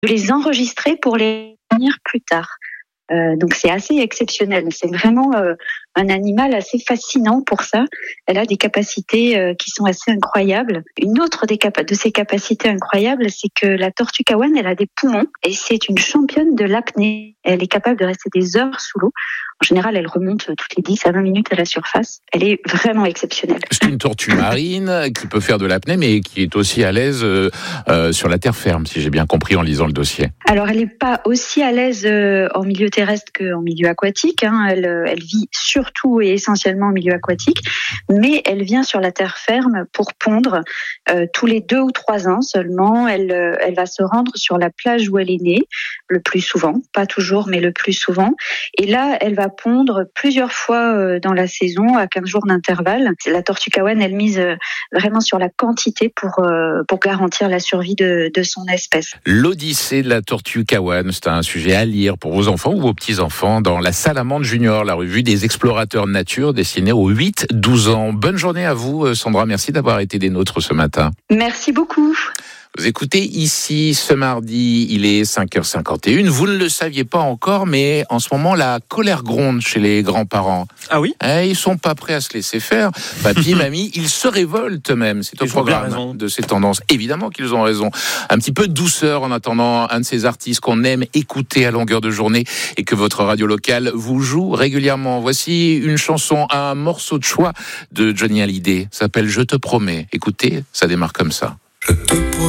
de les enregistrer pour les tenir plus tard. Donc c'est assez exceptionnel. C'est vraiment un animal assez fascinant pour ça. Elle a des capacités qui sont assez incroyables. Une autre de ses capacités incroyables, c'est que la tortue Kawan, elle a des poumons et c'est une championne de l'apnée. Elle est capable de rester des heures sous l'eau. En général, elle remonte toutes les 10 à 20 minutes à la surface. Elle est vraiment exceptionnelle. C'est une tortue marine qui peut faire de l'apnée, mais qui est aussi à l'aise sur la terre ferme, si j'ai bien compris en lisant le dossier. Alors, elle n'est pas aussi à l'aise en milieu terrestre qu'en milieu aquatique. Elle vit surtout et essentiellement en milieu aquatique, mais elle vient sur la terre ferme pour pondre tous les 2 ou 3 ans seulement. Elle va se rendre sur la plage où elle est née, le plus souvent, pas toujours, mais le plus souvent. Et là, elle va pondre plusieurs fois dans la saison, à 15 jours d'intervalle. La tortue Kawan, elle mise vraiment sur la quantité pour garantir la survie de son espèce. L'Odyssée de la tortue Kawan, c'est un sujet à lire pour vos enfants ou vos petits-enfants dans La Salamandre Junior, la revue des explorateurs de nature destinée aux 8-12 ans. Bonne journée à vous, Sandra. Merci d'avoir été des nôtres ce matin. Merci beaucoup. Vous écoutez ici ce mardi, il est 5h51. Vous ne le saviez pas encore, mais en ce moment, la colère gronde chez les grands-parents. Ah oui ? Ils sont pas prêts à se laisser faire. Papy, mamie, ils se révoltent même. C'est au programme de ces tendances. Évidemment qu'ils ont raison. Un petit peu de douceur en attendant un de ces artistes qu'on aime écouter à longueur de journée et que votre radio locale vous joue régulièrement. Voici une chanson, un morceau de choix de Johnny Hallyday. Ça s'appelle Je te promets. Écoutez, ça démarre comme ça. Je te promets